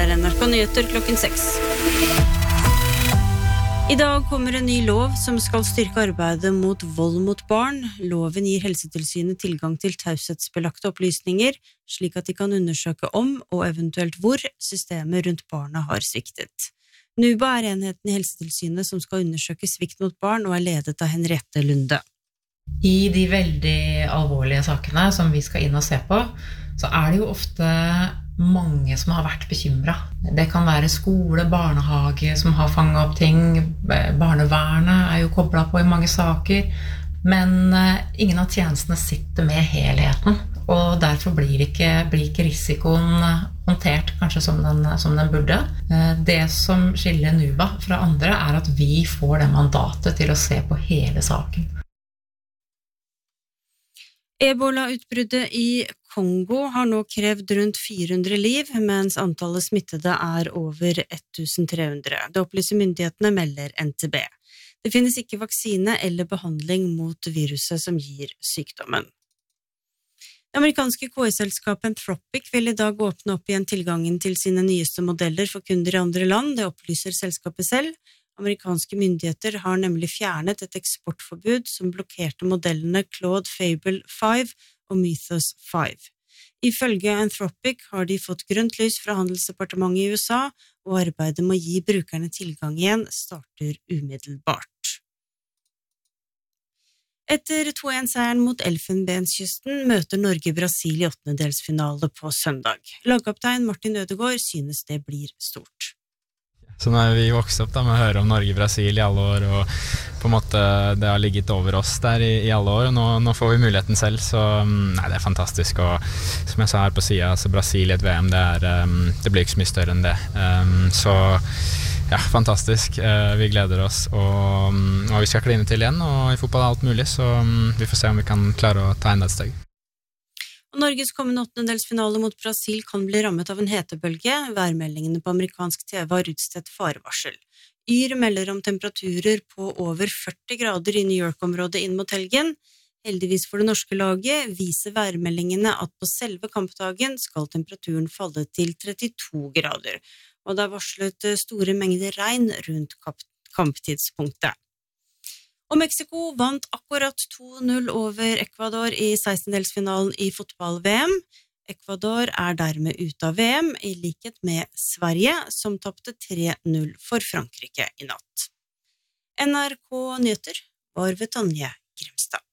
NRK Nyheter klokken 6. I dag kommer en ny lov som skal styrke arbeidet mot vold mot barn. Loven gir Helsetilsynet tilgang til taushetsbelagte opplysninger, slik at de kan undersøke om, og eventuelt hvor, systemet rundt barna har sviktet. NUBA er enheten i Helsetilsynet som skal undersøke svikt mot barn, og er ledet av Henriette Lunde. I de veldig alvorlige sakene som vi skal inn og se på, så er det jo ofte mange som har vært bekymret. Det kan være skole, barnehage som har fanget opp ting, barnevernet er jo koblet på i mange saker, men ingen av tjenestene sitter med helheten, og derfor blir ikke risikoen håndtert kanskje som den burde. Det som skiller NUBA fra andre er at vi får det mandatet til å se på hele saken. Ebola-utbruddet i Kongo har nå krevd rundt 400 liv, mens antallet smittede er over 1300. Det opplyser myndighetene, melder NTB. Det finnes ikke vaksine eller behandling mot viruset som gir sykdommen. Det amerikanske KI-selskapet Anthropic vil i dag åpne opp igjen tilgangen til sine nyeste modeller for kunder i andre land, det opplyser selskapet selv. Amerikanske myndigheter har nemlig fjernet et eksportforbud som blokkerte modellene Claude Fable 5 og Mythos 5. Ifølge Anthropic har de fått grønt lys fra Handelsdepartementet i USA, og arbeidet med å gi brukerne tilgang igjen starter umiddelbart. Etter 2-1-seieren mot Elfenbenskysten møter Norge Brasil i åttendedelsfinale på søndag. Lagkaptein Martin Ødegaard synes det blir stort. Så nå vi vokst opp med å høre om Norge-Brasil i alle år, og på en måte det har ligget over oss der i alle år, og nå får vi muligheten selv, så nei, det er fantastisk, og som jeg sa her på siden, så Brasil i et VM, det blir ikke så mye større enn det. Så ja, fantastisk, vi gleder oss, og vi skal kline til igjen, og i fotball er alt mulig, så vi får se om vi kan klare å ta enda et steg. Norges kommende åttendedelsfinale mot Brasil kan bli rammet av en hetebølge. Værmeldingene på amerikansk TV har utstedt farevarsel. Yr melder om temperaturer på over 40 grader i New York-området inn mot helgen. Heldigvis for det norske laget viser værmeldingene at på selve kampdagen skal temperaturen falle til 32 grader, og det er varslet store mengder regn rundt kamptidspunktet. Og Mexico vant akkurat 2-0 over Ecuador i 16-delsfinalen i fotball-VM. Ecuador er dermed ute av VM, i likhet med Sverige, som tapte 3-0 for Frankrike i natt. NRK Nyheter var ved Tanje Grimstad.